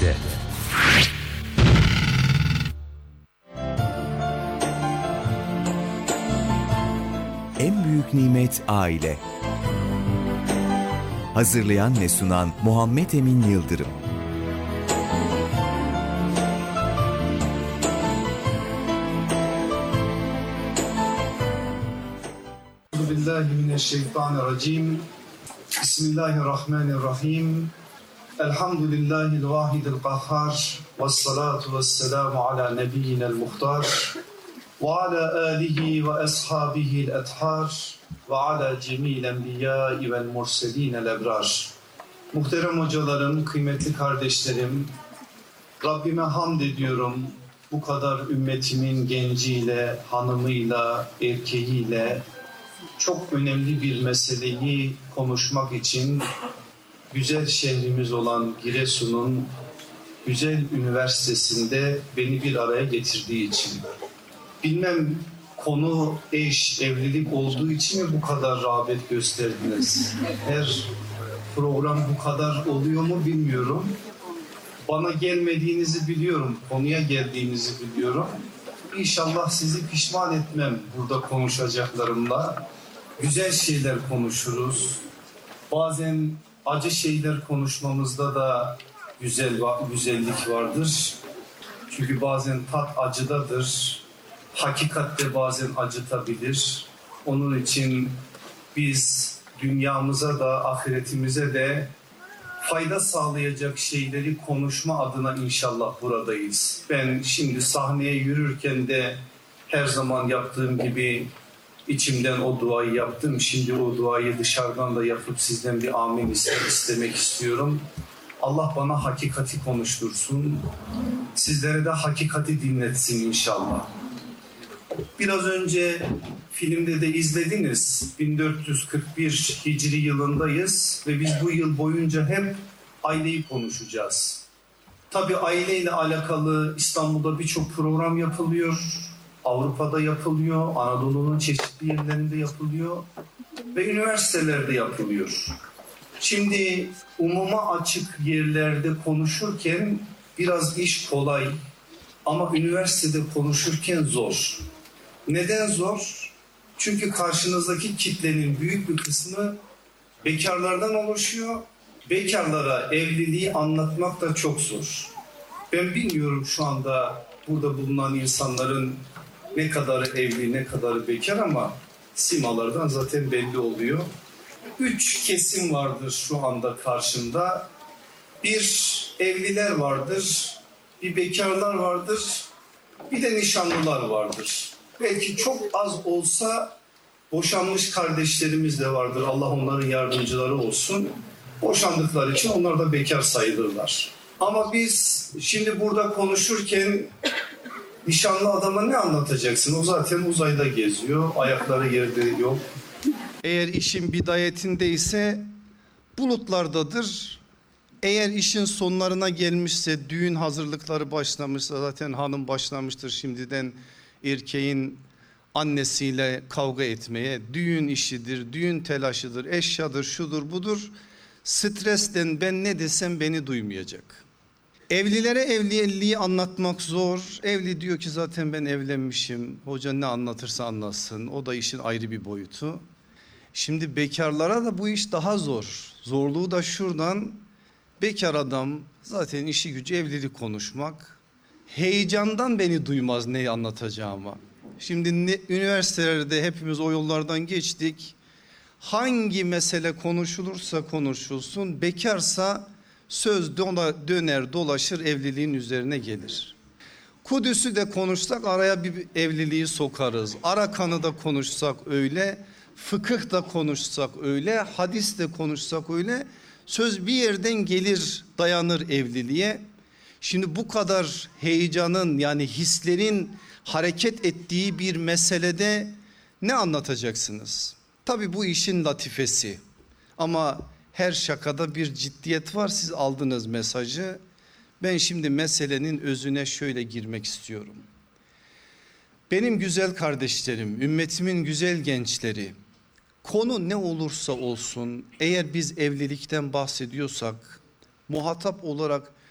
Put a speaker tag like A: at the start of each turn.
A: Sade. En büyük nimet aile. Hazırlayan ve sunan Muhammed Emin Yıldırım.
B: Euzubillahimineşşeytanirracim. Bismillahirrahmanirrahim. Elhamdülillahil vahidil kahhar. Vessalatu vesselamu ala nebiyyinel muhtar. Ve ala alihi ve ashabihil ethar. Ve ala cemil enbiyai vel murselinel ebrar. Muhterem hocalarım, kıymetli kardeşlerim, Rabbime hamd ediyorum. Bu kadar ümmetimin genciyle, hanımıyla, erkeğiyle çok önemli bir meseleyi konuşmak için güzel şehrimiz olan Giresun'un güzel üniversitesinde beni bir araya getirdiği için. Bilmem konu eş, evlilik olduğu için mi bu kadar rağbet gösterdiniz? Her program bu kadar oluyor mu bilmiyorum. Bana gelmediğinizi biliyorum, konuya geldiğinizi biliyorum. İnşallah sizi pişman etmem burada konuşacaklarımla. Güzel şeyler konuşuruz. Bazen acı şeyler konuşmamızda da güzellik vardır. Çünkü bazen tat acıdadır. Hakikat de bazen acıtabilir. Onun için biz dünyamıza da ahiretimize de fayda sağlayacak şeyleri konuşma adına inşallah buradayız. Ben şimdi sahneye yürürken de her zaman yaptığım gibi içimden o duayı yaptım. Şimdi o duayı dışarıdan da yapıp sizden bir amin istemek istiyorum. Allah bana hakikati konuştursun. Sizlere de hakikati dinletsin inşallah. Biraz önce filmde de izlediniz. 1441 Hicri yılındayız ve biz bu yıl boyunca hep aileyi konuşacağız. Tabii aileyle alakalı İstanbul'da birçok program yapılıyor. Avrupa'da yapılıyor, Anadolu'nun çeşitli yerlerinde yapılıyor ve üniversitelerde yapılıyor. Şimdi umuma açık yerlerde konuşurken biraz iş kolay ama üniversitede konuşurken zor. Neden zor? Çünkü karşınızdaki kitlenin büyük bir kısmı bekarlardan oluşuyor. Bekarlara evliliği anlatmak da çok zor. Ben bilmiyorum şu anda burada bulunan insanların ne kadarı evli, ne kadarı bekar ama simalardan zaten belli oluyor. 3 kesim vardır şu anda karşımda. Bir evliler vardır, bir bekarlar vardır, bir de nişanlılar vardır. Belki çok az olsa boşanmış kardeşlerimiz de vardır. Allah onların yardımcıları olsun. Boşandıkları için onlar da bekar sayılırlar. Ama biz şimdi burada konuşurken nişanlı adama ne anlatacaksın? O zaten uzayda geziyor, ayakları yerde yok.
C: Eğer işin bidayetindeyse bulutlardadır. Eğer işin sonlarına gelmişse, düğün hazırlıkları başlamışsa, zaten hanım başlamıştır şimdiden erkeğin annesiyle kavga etmeye. Düğün işidir, düğün telaşıdır, eşyadır, şudur budur. Stresten ben ne desem beni duymayacak. Evlilere evliliği anlatmak zor. Evli diyor ki zaten ben evlenmişim. Hoca ne anlatırsa anlatsın. O da işin ayrı bir boyutu. Şimdi bekarlara da bu iş daha zor. Zorluğu da şuradan. Bekar adam zaten işi gücü evlilik konuşmak. Heyecandan beni duymaz neyi anlatacağıma. Şimdi üniversitelerde hepimiz o yollardan geçtik. Hangi mesele konuşulursa konuşulsun, bekarsa söz döner dolaşır evliliğin üzerine gelir. Kudüs'ü de konuşsak araya bir evliliği sokarız. Arakan'ı da konuşsak öyle, fıkıh da konuşsak öyle, hadis de konuşsak öyle. Söz bir yerden gelir, dayanır evliliğe. Şimdi bu kadar heyecanın, yani hislerin hareket ettiği bir meselede ne anlatacaksınız? Tabii bu işin latifesi ama her şakada bir ciddiyet var. Siz aldınız mesajı. Ben şimdi meselenin özüne şöyle girmek istiyorum. Benim güzel kardeşlerim, ümmetimin güzel gençleri, konu ne olursa olsun eğer biz evlilikten bahsediyorsak muhatap olarak